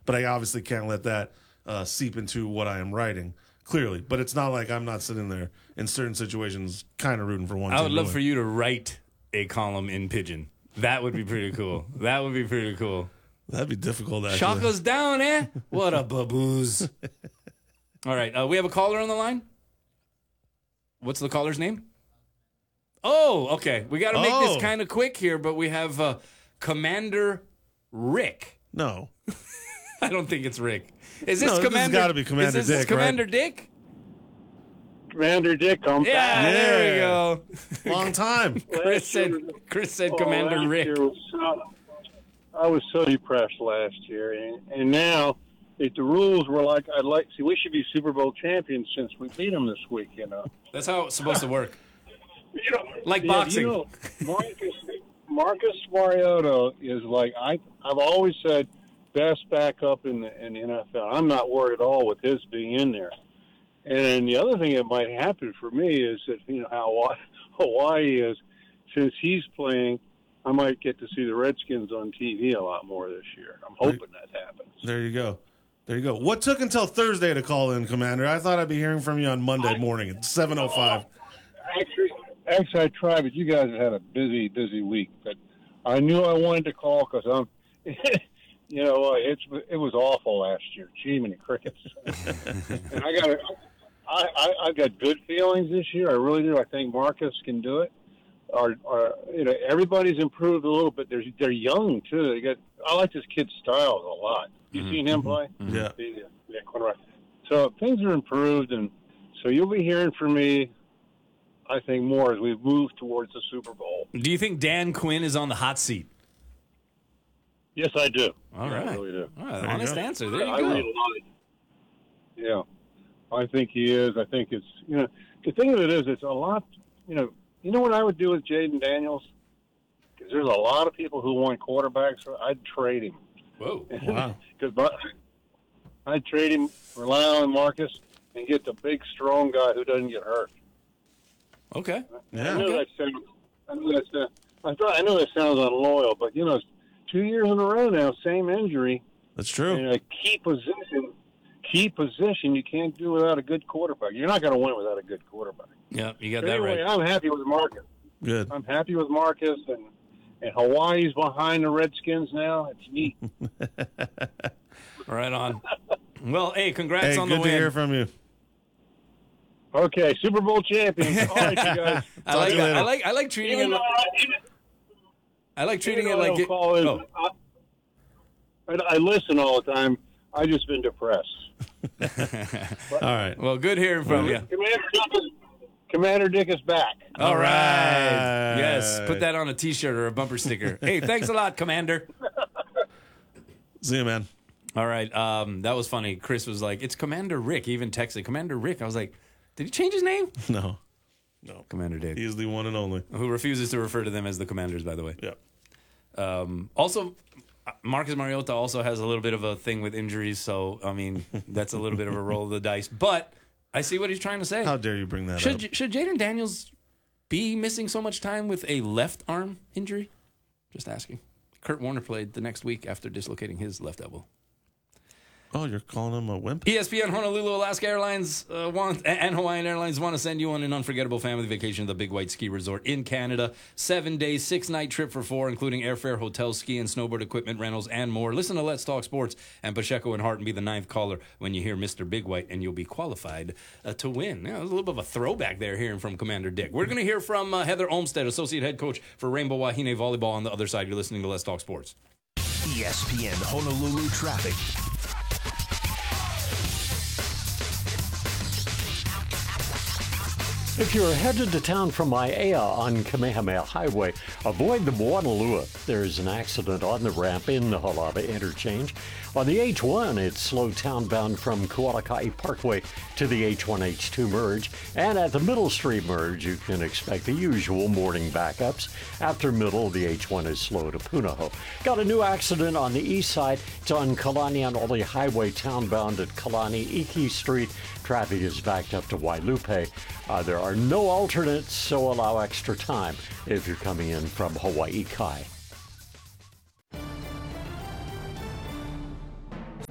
but I obviously can't let that seep into what I am writing. Clearly, but it's not like I'm not sitting there in certain situations kind of rooting for one team. I would love for you to write a column in Pigeon. That would be pretty cool. That'd be difficult, actually. Shaka's down, eh? What a baboos. All right, we have a caller on the line. What's the caller's name? Oh, okay. We got to make this kind of quick here, but we have Commander Rick. No. I don't think it's Rick. Is this Commander? This has got to be Commander Dick, Commander right? Dick? Commander Dick, I'm back. Yeah, there we go. Long time. Chris said Commander Rick. I was so depressed last year, and now if the rules were like we should be Super Bowl champions since we beat them this week. That's how it's supposed to work. Like boxing. Marcus Mariota is like I've always said, best backup in the NFL. I'm not worried at all with his being in there. And the other thing that might happen for me is that how Hawaii is, since he's playing, I might get to see the Redskins on TV a lot more this year. I'm hoping that happens. There you go. What took until Thursday to call in, Commander? I thought I'd be hearing from you on Monday morning at 7:05. Actually, I tried, but you guys had a busy week. But I knew I wanted to call because I'm, it was awful last year. Gee, many crickets. And I've got good feelings this year. I really do. I think Marcus can do it. Everybody's improved a little bit. They're young too. I like this kid's style a lot. You seen him play? Yeah. So things are improved, and so you'll be hearing from me, I think, more as we move towards the Super Bowl. Do you think Dan Quinn is on the hot seat? Yes, I do. All right. I really do. All right, honest answer. There you I go. read a lot. Yeah, I think he is. I think it's, the thing of it is, it's a lot, you know what I would do with Jaden Daniels? Because there's a lot of people who want quarterbacks. I'd trade him. Whoa. Wow. Because I'd trade him, rely on Marcus, and get the big, strong guy who doesn't get hurt. Okay. Yeah. I know that sounds unloyal, but 2 years in a row now, same injury. That's true. In a key position, you can't do without a good quarterback. You're not going to win without a good quarterback. Yeah, you got Anyway, that right. I'm happy with Marcus. Good. I'm happy with Marcus, and Hawaii's behind the Redskins now. It's neat. Right on. Well, hey, congrats on the win. Good to hear from you. Okay, Super Bowl champions. All right, you guys. I like treating it. I like treating it like it. I listen all the time. I've just been depressed. All right. Well, good hearing from you. Commander Dick is back. All right. Yes, put that on a T-shirt or a bumper sticker. Hey, thanks a lot, Commander. See you, man. All right. That was funny. Chris was like, "It's Commander Rick." He even texted Commander Rick. I was like, "Did he change his name?" No. Commander Dick. He is the one and only. Who refuses to refer to them as the Commanders, by the way. Yeah. Also, Marcus Mariota also has a little bit of a thing with injuries, so, that's a little bit of a roll of the dice. But I see what he's trying to say. How dare you bring that up? Should Jaden Daniels be missing so much time with a left arm injury? Just asking. Kurt Warner played the next week after dislocating his left elbow. Oh, you're calling him a wimp? ESPN Honolulu Alaska Airlines and Hawaiian Airlines want to send you on an unforgettable family vacation to the Big White Ski Resort in Canada. 7-day, 6-night trip for 4, including airfare, hotel, ski and snowboard equipment rentals, and more. Listen to Let's Talk Sports and Pacheco and Hart and be the 9th caller when you hear Mr. Big White, and you'll be qualified to win. Yeah, there's a little bit of a throwback there hearing from Commander Dick. We're going to hear from Heather Olmstead, Associate Head Coach for Rainbow Wahine Volleyball on the other side. You're listening to Let's Talk Sports. ESPN Honolulu traffic. If you're headed to town from Aiea on Kamehameha Highway, avoid the Moanalua. There's an accident on the ramp in the Halava interchange. On the H1, it's slow townbound from Kualakai Parkway to the H1-H2 merge. And at the Middle Street merge, you can expect the usual morning backups. After Middle, the H1 is slow to Punahou. Got a new accident on the east side. It's on Kalani and Oli Highway townbound at Kalani Iki Street. Traffic is backed up to Wailupe. There are no alternates, so allow extra time if you're coming in from Hawaii Kai.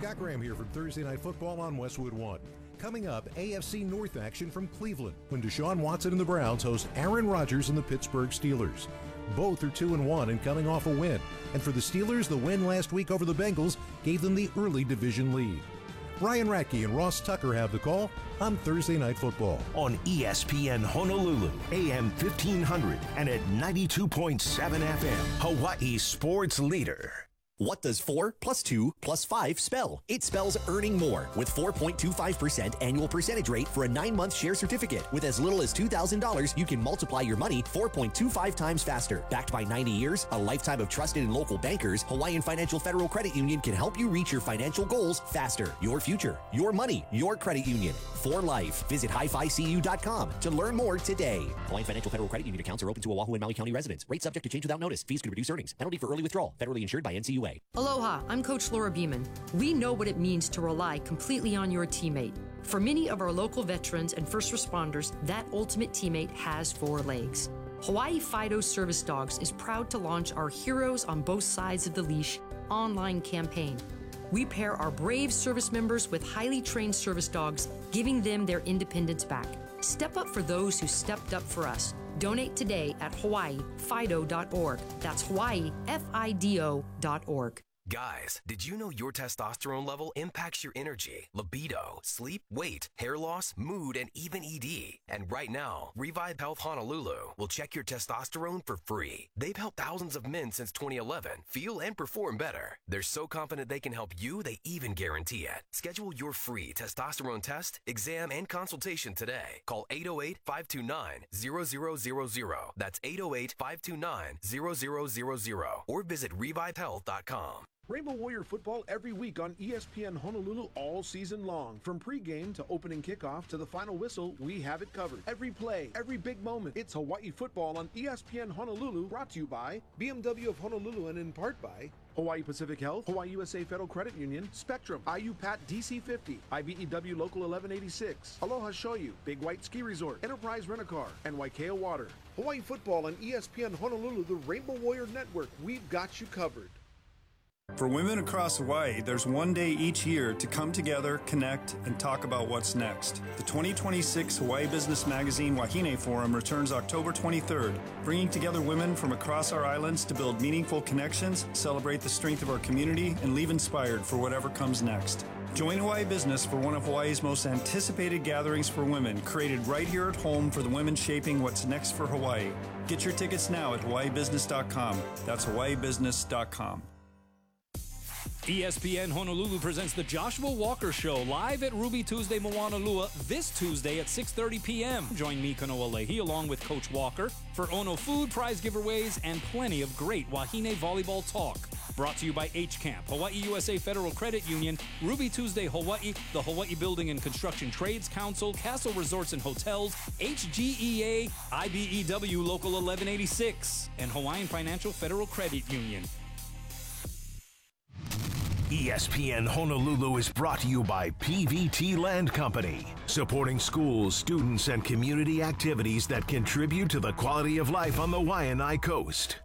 Scott Graham here from Thursday Night Football on Westwood One. Coming up, AFC North action from Cleveland when Deshaun Watson and the Browns host Aaron Rodgers and the Pittsburgh Steelers. Both are 2-1 and coming off a win. And for the Steelers, the win last week over the Bengals gave them the early division lead. Ryan Radke and Ross Tucker have the call on Thursday Night Football. On ESPN Honolulu, AM 1500 and at 92.7 FM, Hawaii sports leader. What does 4 + 2 + 5 spell? It spells earning more with 4.25% annual percentage rate for a 9-month share certificate. With as little as $2,000, you can multiply your money 4.25 times faster. Backed by 90 years, a lifetime of trusted and local bankers, Hawaiian Financial Federal Credit Union can help you reach your financial goals faster. Your future, your money, your credit union. For life. Visit hificu.com to learn more today. Hawaiian Financial Federal Credit Union accounts are open to Oahu and Maui County residents. Rate subject to change without notice. Fees could reduce earnings. Penalty for early withdrawal. Federally insured by NCUA. Aloha, I'm Coach Laura Beeman. We know what it means to rely completely on your teammate. For many of our local veterans and first responders, that ultimate teammate has 4 legs. Hawaii Fido Service Dogs is proud to launch our Heroes on Both Sides of the Leash online campaign. We pair our brave service members with highly trained service dogs, giving them their independence back. Step up for those who stepped up for us. Donate today at hawaiifido.org. That's hawaiifido.org. Guys, did you know your testosterone level impacts your energy, libido, sleep, weight, hair loss, mood, and even ED? And right now, Revive Health Honolulu will check your testosterone for free. They've helped thousands of men since 2011 feel and perform better. They're so confident they can help you, they even guarantee it. Schedule your free testosterone test, exam, and consultation today. Call 808-529-0000. That's 808-529-0000. Or visit revivehealth.com. Rainbow Warrior football every week on ESPN Honolulu all season long. From pregame to opening kickoff to the final whistle, we have it covered. Every play, every big moment. It's Hawaii football on ESPN Honolulu, brought to you by BMW of Honolulu and in part by Hawaii Pacific Health, Hawaii USA Federal Credit Union, Spectrum, IUPAT DC50, IBEW Local 1186, Aloha Shoyu, Big White Ski Resort, Enterprise Rent-A-Car, and Waikea Water. Hawaii football on ESPN Honolulu, the Rainbow Warrior Network. We've got you covered. For women across Hawaii, there's one day each year to come together, connect, and talk about what's next. The 2026 Hawaii Business Magazine Wahine Forum returns October 23rd, bringing together women from across our islands to build meaningful connections, celebrate the strength of our community, and leave inspired for whatever comes next. Join Hawaii Business for one of Hawaii's most anticipated gatherings for women, created right here at home for the women shaping what's next for Hawaii. Get your tickets now at hawaiibusiness.com. That's hawaiibusiness.com. ESPN Honolulu presents the Joshua Walker Show live at Ruby Tuesday Moanalua this Tuesday at 6:30 p.m. Join me, Kanoa Leahy, along with Coach Walker for Ono food, prize giveaways, and plenty of great Wahine volleyball talk. Brought to you by H-Camp, Hawaii USA Federal Credit Union, Ruby Tuesday Hawaii, the Hawaii Building and Construction Trades Council, Castle Resorts and Hotels, HGEA, IBEW Local 1186, and Hawaiian Financial Federal Credit Union. ESPN Honolulu is brought to you by PVT Land Company, supporting schools, students, and community activities that contribute to the quality of life on the Waianae Coast.